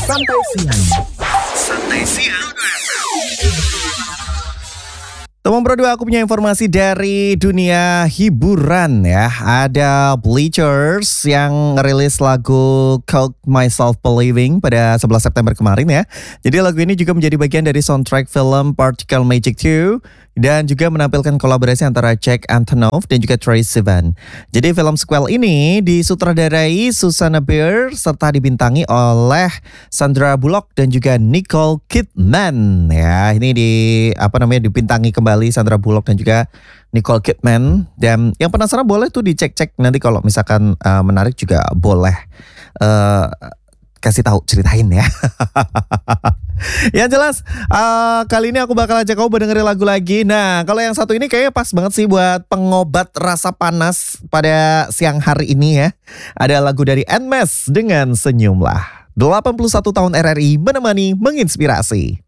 Santai Siang. Santai Siang. Teman Bro 2, aku punya informasi dari dunia hiburan ya. Ada Bleachers yang ngerilis lagu Called Myself Believing pada 11 September kemarin ya. Jadi lagu ini juga menjadi bagian dari soundtrack film Particle Magic 2 dan juga menampilkan kolaborasi antara Jack Antonoff dan juga Troye Sivan. Jadi film sequel ini disutradarai Susanna Bier serta dibintangi oleh Sandra Bullock dan juga Nicole Kidman ya. Ini dibintangi kembali Sandra Bullock dan juga Nicole Kidman. Dan yang penasaran boleh tuh dicek-cek nanti kalau misalkan menarik juga boleh kasih tahu, ceritain ya. Yang jelas kali ini aku bakal ajak kamu dengerin lagu lagi. Nah kalau yang satu ini kayaknya pas banget sih buat pengobat rasa panas pada siang hari ini ya. Ada lagu dari Nmes dengan Senyumlah. 81 tahun RRI menemani, menginspirasi.